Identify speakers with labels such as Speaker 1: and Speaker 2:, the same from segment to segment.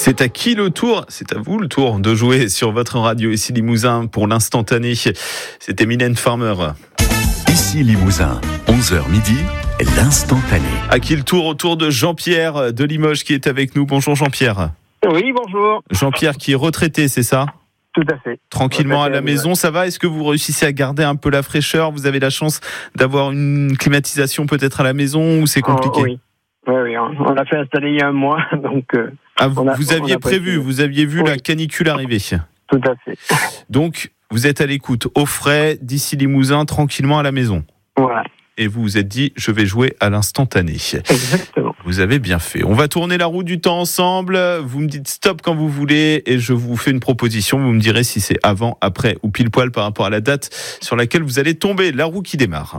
Speaker 1: C'est à qui le tour ? C'est à vous le tour de jouer sur votre radio ici Limousin pour l'instantané. C'était Mylène Farmer.
Speaker 2: Ici Limousin, 11h midi, l'instantané.
Speaker 1: À qui le tour ? Autour de Jean-Pierre de Limoges qui est avec nous. Bonjour Jean-Pierre.
Speaker 3: Oui, bonjour.
Speaker 1: Jean-Pierre qui est retraité, c'est ça ?
Speaker 3: Tout à fait.
Speaker 1: Tranquillement à la maison, ça va ? Est-ce que vous réussissez à garder un peu la fraîcheur ? Vous avez la chance d'avoir une climatisation peut-être à la maison ou c'est compliqué ?
Speaker 3: Oui, on l'a fait installer il y a un mois. Donc,
Speaker 1: vous aviez prévu, vous aviez vu la canicule arriver.
Speaker 3: Tout à fait.
Speaker 1: Donc, vous êtes à l'écoute, au frais, d'ici Limousin, tranquillement à la maison.
Speaker 3: Voilà.
Speaker 1: Et vous vous êtes dit, je vais jouer à l'instantané.
Speaker 3: Exactement.
Speaker 1: Vous avez bien fait. On va tourner la roue du temps ensemble. Vous me dites stop quand vous voulez et je vous fais une proposition. Vous me direz si c'est avant, après ou pile poil par rapport à la date sur laquelle vous allez tomber. La roue qui démarre.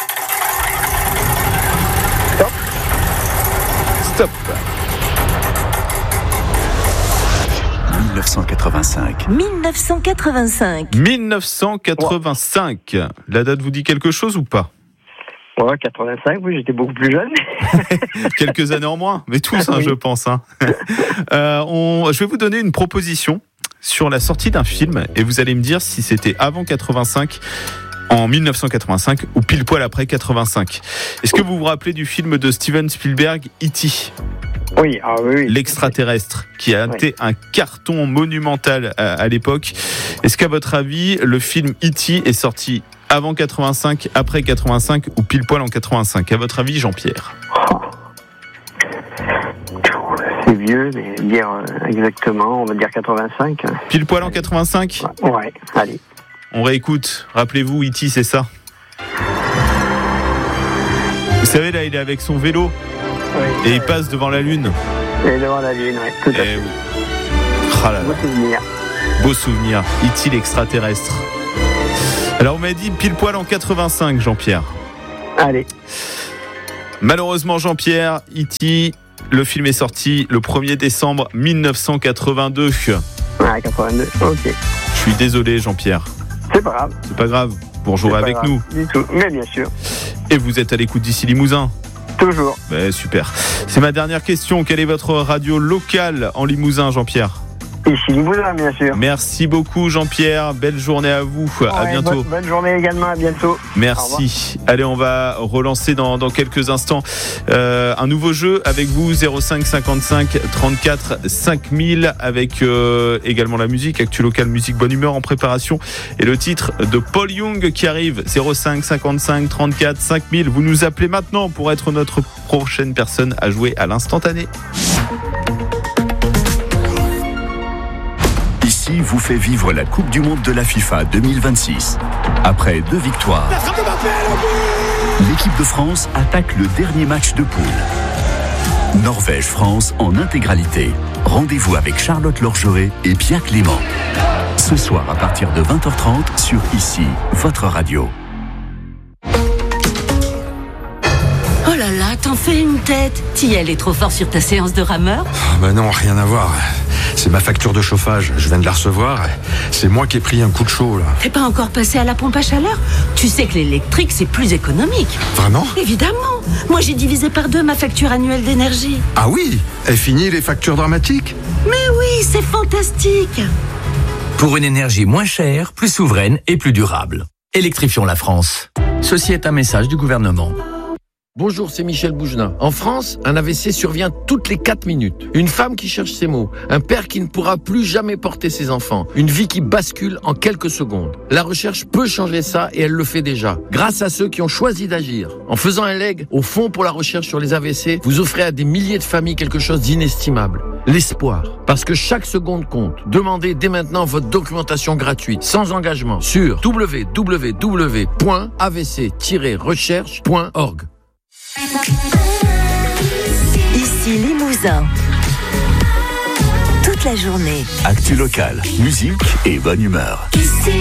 Speaker 3: Stop.
Speaker 1: Stop.
Speaker 2: 1985.
Speaker 4: 1985.
Speaker 1: 1985. La date vous dit quelque chose ou pas ?
Speaker 3: Ouais, 85, oui, j'étais beaucoup plus jeune.
Speaker 1: Quelques années en moins, mais tous, oui. Je pense. Je vais vous donner une proposition sur la sortie d'un film et vous allez me dire si c'était avant 85, en 1985 ou pile poil après 85. Est-ce que vous vous rappelez du film de Steven Spielberg, E.T. ?
Speaker 3: Oui, oui.
Speaker 1: L'extraterrestre, qui a été un carton monumental à l'époque. Est-ce qu'à votre avis, le film E.T. est sorti avant 85, après 85 ou pile poil en 85 ? À votre avis, Jean-Pierre ?
Speaker 3: C'est vieux, mais dire exactement, on va dire 85.
Speaker 1: Pile poil en 85 ?
Speaker 3: Ouais, allez.
Speaker 1: On réécoute. Rappelez-vous, E.T., c'est ça ? Vous savez, là, il est avec son vélo.
Speaker 3: Oui.
Speaker 1: Et il passe devant la Lune.
Speaker 3: Et devant la Lune, oui. Tout à fait.
Speaker 1: Oui. Ah là là.
Speaker 3: Beau souvenir.
Speaker 1: Beau souvenir. E.T. l'extraterrestre. Alors, on m'a dit pile poil en 85, Jean-Pierre.
Speaker 3: Allez.
Speaker 1: Malheureusement, Jean-Pierre, E.T., le film est sorti le 1er décembre 1982.
Speaker 3: Ah, 82, ok.
Speaker 1: Je suis désolé, Jean-Pierre.
Speaker 3: C'est pas grave.
Speaker 1: C'est pas grave. Vous rejouerez avec nous.
Speaker 3: Du tout, mais bien sûr.
Speaker 1: Et vous êtes à l'écoute d'ici Limousin ?
Speaker 3: Toujours.
Speaker 1: Super. C'est ma dernière question. Quelle est votre radio locale en Limousin, Jean-Pierre ?
Speaker 3: Ici Limousin, bien sûr.
Speaker 1: Merci beaucoup, Jean-Pierre. Belle journée à vous. À bientôt.
Speaker 3: Bonne journée également. À bientôt.
Speaker 1: Merci. Allez, on va relancer dans quelques instants un nouveau jeu avec vous. 05 55 34 5000 avec également la musique. Actu Local, musique bonne humeur en préparation. Et le titre de Paul Young qui arrive. 05 55 34 5000. Vous nous appelez maintenant pour être notre prochaine personne à jouer à l'instantané.
Speaker 2: Ici vous fait vivre la Coupe du Monde de la FIFA 2026. Après 2 victoires, l'équipe de France attaque le dernier match de poule. Norvège-France en intégralité. Rendez-vous avec Charlotte Lorgeret et Pierre Clément. Ce soir à partir de 20h30 sur Ici, votre radio.
Speaker 4: Oh là là, t'en fais une tête. T'y allais trop fort sur ta séance de rameur ?
Speaker 5: Non, rien à voir. C'est ma facture de chauffage, je viens de la recevoir. C'est moi qui ai pris un coup de chaud, là.
Speaker 4: T'es pas encore passé à la pompe à chaleur ? Tu sais que l'électrique, c'est plus économique.
Speaker 5: Vraiment ?
Speaker 4: Évidemment. Moi, j'ai divisé par 2 ma facture annuelle d'énergie.
Speaker 5: Ah oui ? Est fini les factures dramatiques ?
Speaker 4: Mais oui, c'est fantastique.
Speaker 6: Pour une énergie moins chère, plus souveraine et plus durable. Électrifions la France. Ceci est un message du gouvernement.
Speaker 7: Bonjour, c'est Michel Bougenin. En France, un AVC survient toutes les 4 minutes. Une femme qui cherche ses mots. Un père qui ne pourra plus jamais porter ses enfants. Une vie qui bascule en quelques secondes. La recherche peut changer ça et elle le fait déjà. Grâce à ceux qui ont choisi d'agir. En faisant un leg au Fonds pour la recherche sur les AVC, vous offrez à des milliers de familles quelque chose d'inestimable. L'espoir. Parce que chaque seconde compte. Demandez dès maintenant votre documentation gratuite, sans engagement, sur www.avc-recherche.org.
Speaker 4: Ici Limousin. Toute la journée.
Speaker 2: Actu Local, musique et bonne humeur.
Speaker 4: Ici